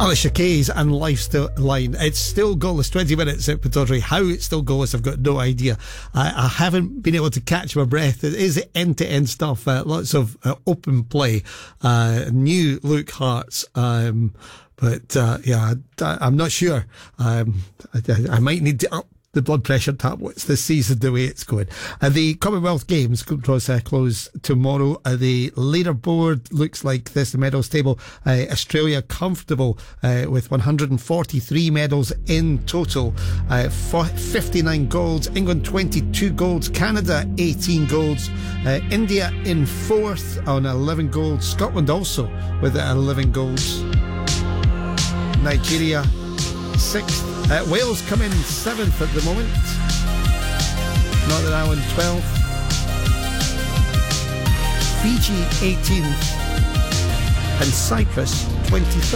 Alicia Keys and Lifeline. It's still goalless. 20 minutes at Pittodrie. How it's still goalless, I've got no idea. I haven't been able to catch my breath. It is end-to-end stuff. Lots of open play. New Luke Hart's. But I'm not sure. I might need to up the blood pressure tablets this season the way it's going. The Commonwealth Games close tomorrow. The leaderboard looks like this. The medals table. Australia comfortable with 143 medals in total. 59 golds. England 22 golds. Canada 18 golds. India in fourth on 11 golds. Scotland also with 11 golds. Nigeria sixth. Wales come in seventh at the moment. Northern Ireland 12th. Fiji 18th. And Cyprus 23rd.